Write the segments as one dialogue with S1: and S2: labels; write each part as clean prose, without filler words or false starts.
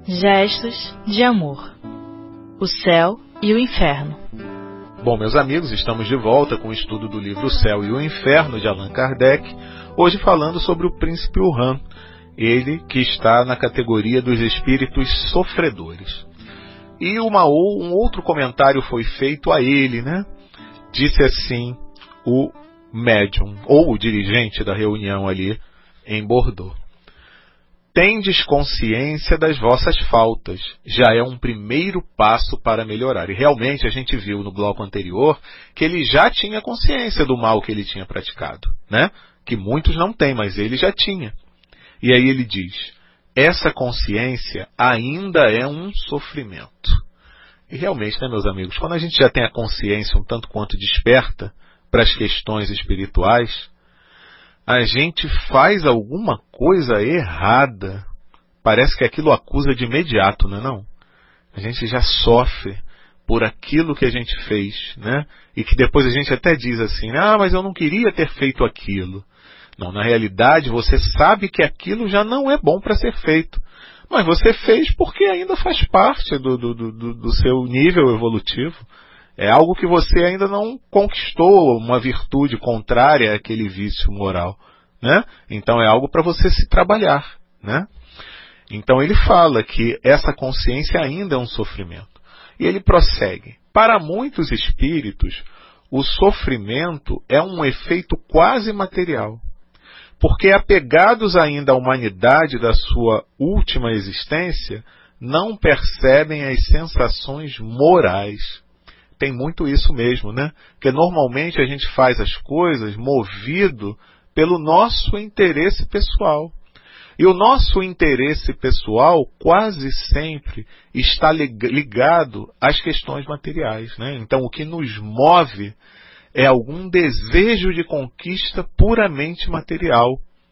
S1: Gestos de amor. O céu e o inferno.
S2: Bom, meus amigos, estamos de volta com o estudo do livro O Céu e o Inferno de Allan Kardec, hoje falando sobre o príncipe Wuhan, ele que está na categoria dos espíritos sofredores. E um outro comentário foi feito a ele, né? Disse assim o médium, ou o dirigente da reunião ali em Bordeaux: tendes consciência das vossas faltas, já é um primeiro passo para melhorar. E realmente a gente viu no bloco anterior que ele já tinha consciência do mal que ele tinha praticado, né? Que muitos não têm, mas ele já tinha. E aí ele diz: essa consciência ainda é um sofrimento. E realmente, né, meus amigos, quando a gente já tem a consciência um tanto quanto desperta para as questões espirituais, a gente faz alguma coisa errada, parece que aquilo acusa de imediato, não é não? A gente já sofre por aquilo que a gente fez, né? E que depois a gente até diz assim: ah, mas eu não queria ter feito aquilo. Não, na realidade você sabe que aquilo já não é bom para ser feito, mas você fez porque ainda faz parte do seu nível evolutivo. É algo que você ainda não conquistou, uma virtude contrária àquele vício moral, né? Então é algo para você se trabalhar, né? Então ele fala que essa consciência ainda é um sofrimento. E ele prossegue: para muitos espíritos, o sofrimento é um efeito quase material, porque apegados ainda à humanidade da sua última existência, não percebem as sensações morais. Tem muito isso mesmo, né? Porque normalmente a gente faz as coisas movido pelo nosso interesse pessoal. E o nosso interesse pessoal quase sempre está ligado às questões materiais, né? Então o que nos move é algum desejo de conquista puramente material.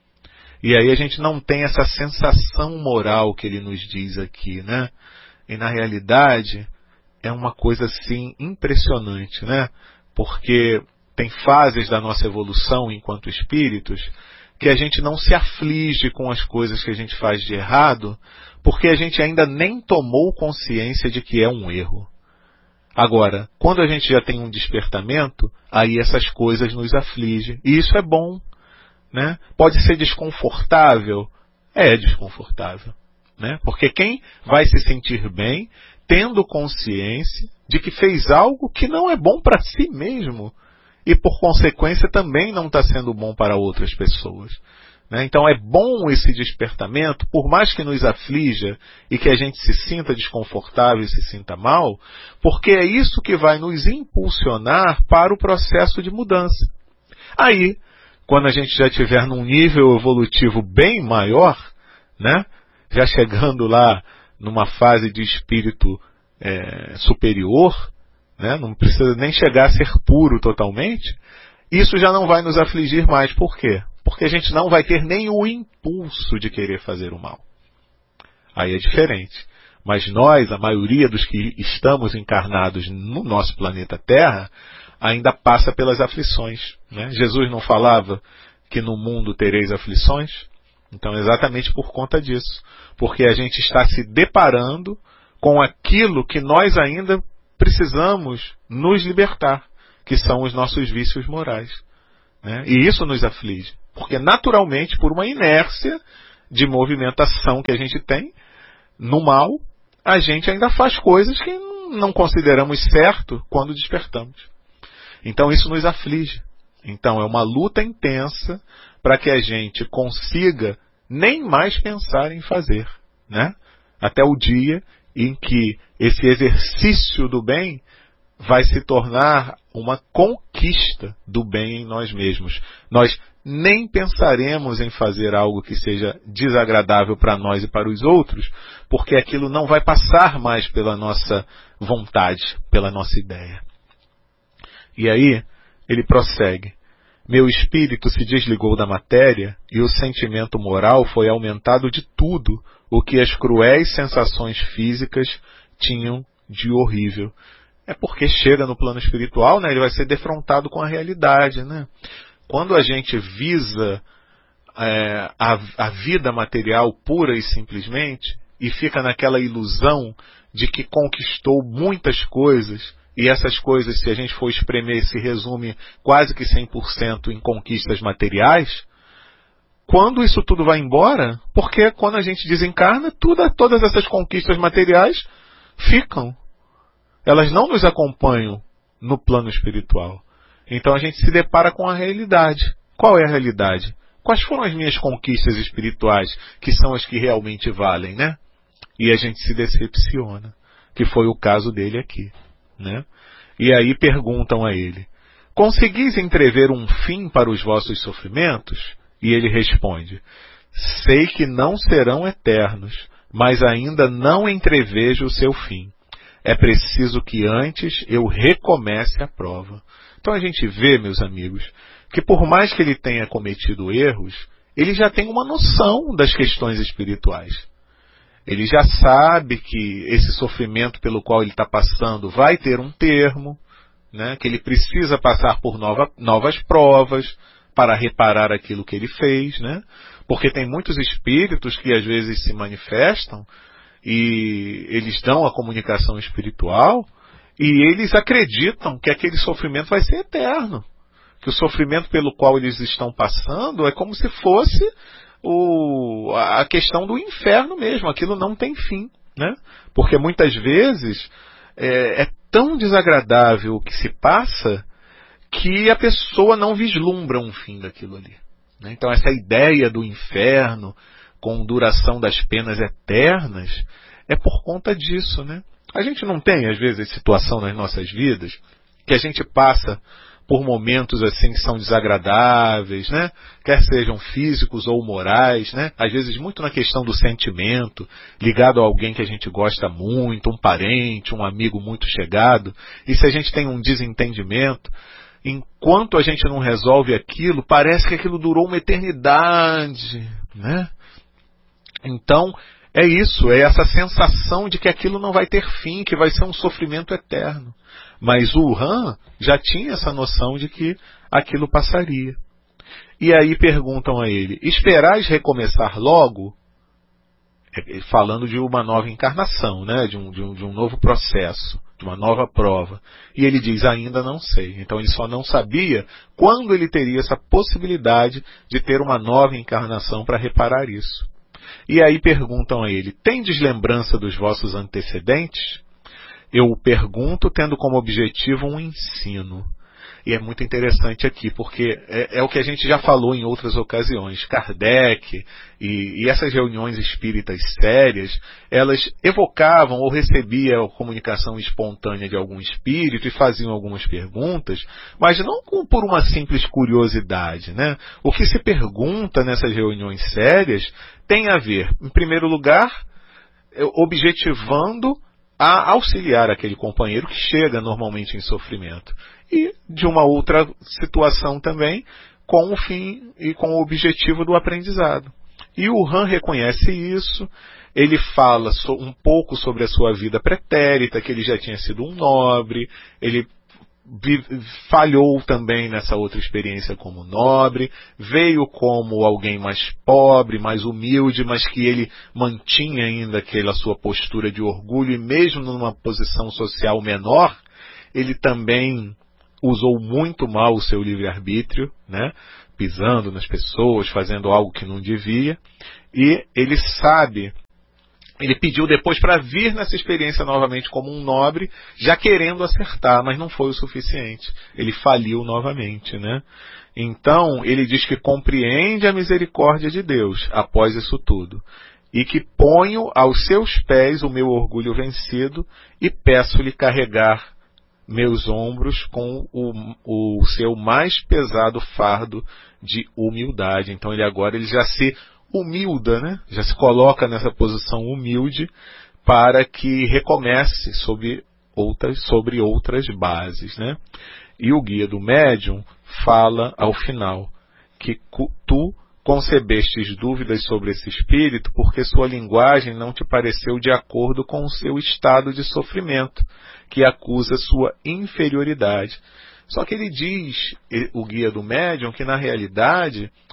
S2: E aí a gente não tem essa sensação moral que ele nos diz aqui, né? E na realidade é uma coisa assim impressionante, né? Porque tem fases da nossa evolução enquanto espíritos que a gente não se aflige com as coisas que a gente faz de errado, porque a gente ainda nem tomou consciência de que é um erro. Agora, quando a gente já tem um despertamento, aí essas coisas nos afligem. E isso é bom, né? Pode ser desconfortável? É desconfortável, né? Porque quem vai se sentir bem tendo consciência de que fez algo que não é bom para si mesmo e, por consequência, também não está sendo bom para outras pessoas, né? Então é bom esse despertamento, por mais que nos aflija e que a gente se sinta desconfortável e se sinta mal, porque é isso que vai nos impulsionar para o processo de mudança. Aí, quando a gente já estiver num nível evolutivo bem maior, né, já chegando lá numa fase de espírito superior, né, não precisa nem chegar a ser puro totalmente, isso já não vai nos afligir mais. Por quê? Porque a gente não vai ter nem o impulso de querer fazer o mal. Aí é diferente. Mas nós, a maioria dos que estamos encarnados no nosso planeta Terra, ainda passa pelas aflições, né? Jesus não falava que no mundo tereis aflições? Então, exatamente por conta disso. Porque a gente está se deparando com aquilo que nós ainda precisamos nos libertar, que são os nossos vícios morais, né? E isso nos aflige, porque naturalmente, por uma inércia de movimentação que a gente tem no mal, a gente ainda faz coisas que não consideramos certo quando despertamos. Então isso nos aflige. Então é uma luta intensa para que a gente consiga nem mais pensar em fazer, né? Até o dia em que esse exercício do bem vai se tornar uma conquista do bem em nós mesmos. Nós nem pensaremos em fazer algo que seja desagradável para nós e para os outros, porque aquilo não vai passar mais pela nossa vontade, pela nossa ideia. E aí, ele prossegue: meu espírito se desligou da matéria e o sentimento moral foi aumentado de tudo o que as cruéis sensações físicas tinham de horrível. É porque chega no plano espiritual, né, ele vai ser defrontado com a realidade, né? Quando a gente visa a vida material pura e simplesmente, e fica naquela ilusão de que conquistou muitas coisas, e essas coisas, se a gente for espremer, se resume quase que 100% em conquistas materiais, quando isso tudo vai embora, porque quando a gente desencarna, todas essas conquistas materiais ficam. Elas não nos acompanham no plano espiritual. Então a gente se depara com a realidade. Qual é a realidade? Quais foram as minhas conquistas espirituais, que são as que realmente valem, né? E a gente se decepciona, que foi o caso dele aqui, né? E aí perguntam a ele: conseguis entrever um fim para os vossos sofrimentos? E ele responde: sei que não serão eternos, mas ainda não entrevejo o seu fim. É preciso que antes eu recomece a prova. Então a gente vê, meus amigos, que por mais que ele tenha cometido erros, ele já tem uma noção das questões espirituais. Ele já sabe que esse sofrimento pelo qual ele está passando vai ter um termo, né? Que ele precisa passar por novas provas para reparar aquilo que ele fez, né? Porque tem muitos espíritos que às vezes se manifestam e eles dão a comunicação espiritual e eles acreditam que aquele sofrimento vai ser eterno, que o sofrimento pelo qual eles estão passando é como se fosse a questão do inferno mesmo, aquilo não tem fim, né? Porque muitas vezes é tão desagradável o que se passa que a pessoa não vislumbra um fim daquilo ali, né? Então essa ideia do inferno com duração das penas eternas é por conta disso, né? A gente não tem, às vezes, situação nas nossas vidas que a gente passa por momentos assim que são desagradáveis, né? Quer sejam físicos ou morais, né? Às vezes muito na questão do sentimento, ligado a alguém que a gente gosta muito, um parente, um amigo muito chegado, e se a gente tem um desentendimento, enquanto a gente não resolve aquilo, parece que aquilo durou uma eternidade, né? Então, é isso, é essa sensação de que aquilo não vai ter fim, que vai ser um sofrimento eterno. Mas o Han já tinha essa noção de que aquilo passaria. E aí perguntam a ele: esperais recomeçar logo? Falando de uma nova encarnação, né? de um novo processo, de uma nova prova. E ele diz: ainda não sei. Então ele só não sabia quando ele teria essa possibilidade de ter uma nova encarnação para reparar isso. E aí perguntam a ele: tendes lembrança dos vossos antecedentes? Eu pergunto tendo como objetivo um ensino. E é muito interessante aqui, porque é o que a gente já falou em outras ocasiões. Kardec e essas reuniões espíritas sérias, elas evocavam ou recebiam a comunicação espontânea de algum espírito e faziam algumas perguntas, mas não por uma simples curiosidade, né? O que se pergunta nessas reuniões sérias tem a ver, em primeiro lugar, objetivando a auxiliar aquele companheiro que chega normalmente em sofrimento. E de uma outra situação também, com o fim e com o objetivo do aprendizado. E o Han reconhece isso, ele fala um pouco sobre a sua vida pretérita, que ele já tinha sido um nobre, ele falhou também nessa outra experiência como nobre, veio como alguém mais pobre, mais humilde, mas que ele mantinha ainda aquela sua postura de orgulho, e mesmo numa posição social menor, ele também usou muito mal o seu livre-arbítrio, né? Pisando nas pessoas, fazendo algo que não devia, e ele sabe. Ele pediu depois para vir nessa experiência novamente como um nobre, já querendo acertar, mas não foi o suficiente. Ele faliu novamente, né? Então, ele diz que compreende a misericórdia de Deus após isso tudo, e que ponho aos seus pés o meu orgulho vencido e peço-lhe carregar meus ombros com o seu mais pesado fardo de humildade. Então, ele já se humilda, né? Já se coloca nessa posição humilde para que recomece sobre outras bases, né? E o guia do médium fala ao final que tu concebestes dúvidas sobre esse espírito porque sua linguagem não te pareceu de acordo com o seu estado de sofrimento, que acusa sua inferioridade. Só que ele diz, o guia do médium, que na realidade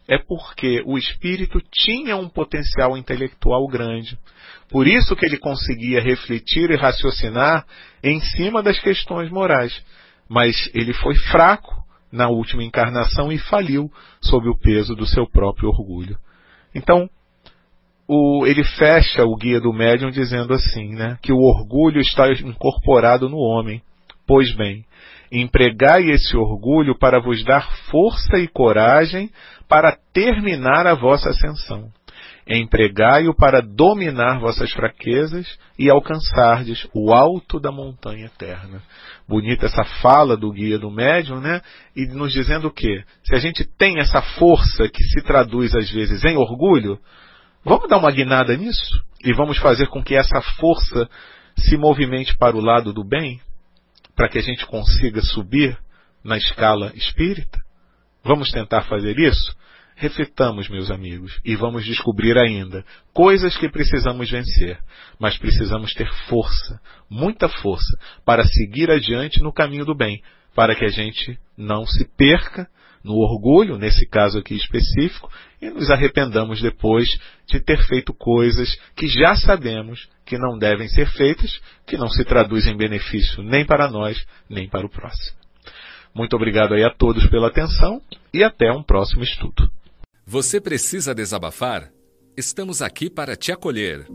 S2: é porque o espírito tinha um potencial intelectual grande. Por isso que ele conseguia refletir e raciocinar em cima das questões morais. Mas ele foi fraco na última encarnação e faliu sob o peso do seu próprio orgulho. Então, ele fecha o Guia do Médium dizendo assim, né, que o orgulho está incorporado no homem. Pois bem, empregai esse orgulho para vos dar força e coragem para terminar a vossa ascensão. Empregai-o para dominar vossas fraquezas e alcançardes o alto da montanha eterna. Bonita essa fala do Guia do Médium, né? E nos dizendo o quê? Se a gente tem essa força que se traduz às vezes em orgulho, vamos dar uma guinada nisso? E vamos fazer com que essa força se movimente para o lado do bem? Para que a gente consiga subir na escala espírita? Vamos tentar fazer isso? Reflitamos, meus amigos, e vamos descobrir ainda coisas que precisamos vencer, mas precisamos ter força, muita força, para seguir adiante no caminho do bem, para que a gente não se perca no orgulho, nesse caso aqui específico, e nos arrependamos depois de ter feito coisas que já sabemos que não devem ser feitas, que não se traduzem em benefício nem para nós, nem para o próximo. Muito obrigado aí a todos pela atenção e até um próximo estudo.
S3: Você precisa desabafar? Estamos aqui para te acolher.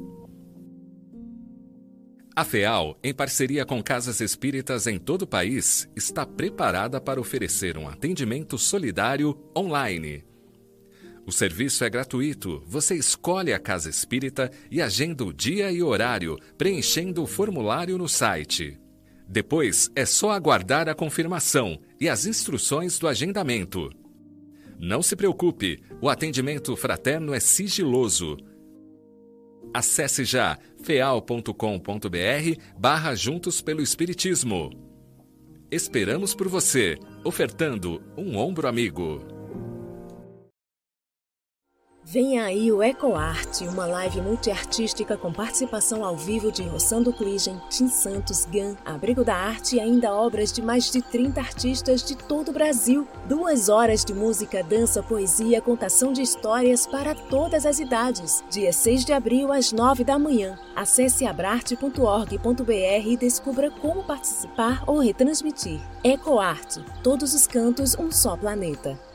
S3: A FEAL, em parceria com casas espíritas em todo o país, está preparada para oferecer um atendimento solidário online. O serviço é gratuito. Você escolhe a casa espírita e agenda o dia e horário, preenchendo o formulário no site. Depois, é só aguardar a confirmação e as instruções do agendamento. Não se preocupe, o atendimento fraterno é sigiloso. Acesse já feal.com.br/Juntos pelo Espiritismo. Esperamos por você, ofertando um ombro amigo.
S4: Venha aí o EcoArt, uma live multiartística com participação ao vivo de Rossando Kligen, Tim Santos, Gan, Abrigo da Arte e ainda obras de mais de 30 artistas de todo o Brasil. 2 horas de música, dança, poesia, contação de histórias para todas as idades. Dia 6 de abril, às 9 da manhã. Acesse abrarte.org.br e descubra como participar ou retransmitir. EcoArt, todos os cantos, um só planeta.